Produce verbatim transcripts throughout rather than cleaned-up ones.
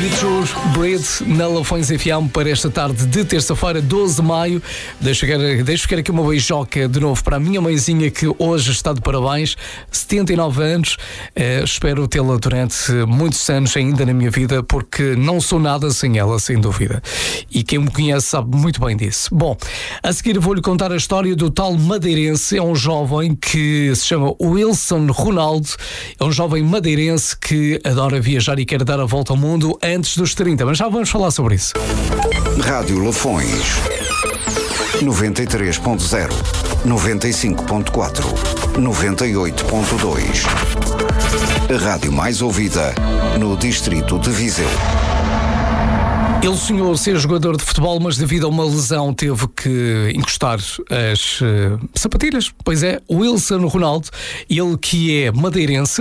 David Jones, Breed, na Lafões F M para esta tarde de terça-feira, doze de maio. Deixo ficar, deixo ficar aqui uma beijoca de novo para a minha mãezinha que hoje está de parabéns, setenta e nove anos. Uh, espero tê-la durante muitos anos ainda na minha vida, porque não sou nada sem ela, sem dúvida. E quem me conhece sabe muito bem disso. Bom, a seguir vou-lhe contar a história do tal madeirense. É um jovem que se chama Wilson Ronaldo. É um jovem madeirense que adora viajar e quer dar a volta ao mundo antes dos trinta, mas já vamos falar sobre isso. Rádio Lafões noventa e três ponto zero, noventa e cinco ponto quatro, noventa e oito ponto dois. A rádio mais ouvida no distrito de Viseu. Ele sonhou ser jogador de futebol, mas devido a uma lesão teve que encostar as uh, sapatilhas. Pois é, Wilson Ronaldo, ele que é madeirense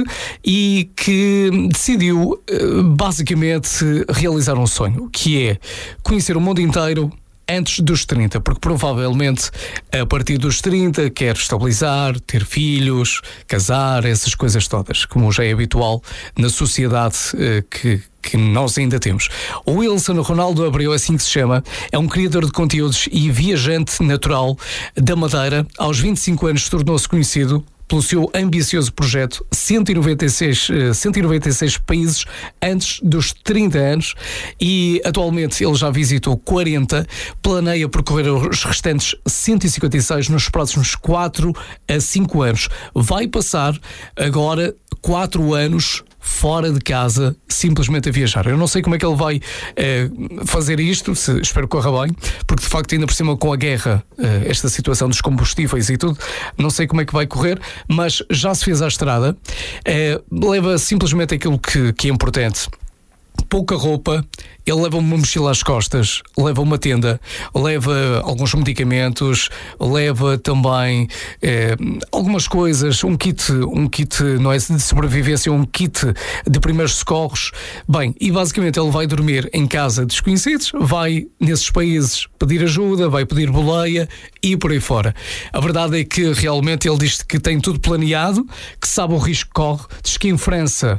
e que decidiu uh, basicamente realizar um sonho, que é conhecer o mundo inteiro antes dos trinta, porque provavelmente a partir dos trinta quer estabilizar, ter filhos, casar, essas coisas todas, como já é habitual na sociedade uh, que que nós ainda temos. O Wilson Ronaldo Abreu, assim que se chama, é um criador de conteúdos e viajante natural da Madeira. Aos vinte e cinco anos tornou-se conhecido pelo seu ambicioso projeto, cento e noventa e seis, cento e noventa e seis países antes dos trinta anos, e atualmente ele já visitou quarenta, planeia percorrer os restantes cento e cinquenta e seis nos próximos quatro a cinco anos. Vai passar agora quatro anos fora de casa, simplesmente a viajar. Eu não sei como é que ele vai eh, fazer isto, se, espero que corra bem, porque de facto ainda por cima com a guerra, eh, esta situação dos combustíveis e tudo, não sei como é que vai correr, mas já se fez à estrada, eh, leva simplesmente aquilo que, que é importante. Pouca roupa, ele leva uma mochila às costas, leva uma tenda, leva alguns medicamentos, leva também eh, algumas coisas, um kit, um kit não é de sobrevivência, um kit de primeiros socorros. Bem, e basicamente ele vai dormir em casa de desconhecidos, vai nesses países pedir ajuda, vai pedir boleia e por aí fora. A verdade é que realmente ele diz que tem tudo planeado, que sabe o risco que corre, diz que em França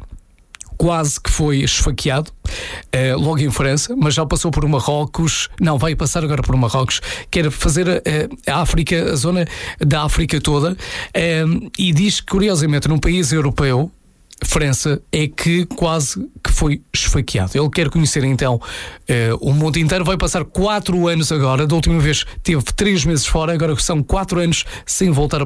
quase que foi esfaqueado, uh, logo em França, mas já passou por Marrocos, não, vai passar agora por Marrocos, quer fazer uh, a África, a zona da África toda, uh, e diz que, curiosamente, num país europeu, França, é que quase que foi esfaqueado. Ele quer conhecer então uh, o mundo inteiro, vai passar quatro anos agora, da última vez teve três meses fora, agora são quatro anos sem voltar a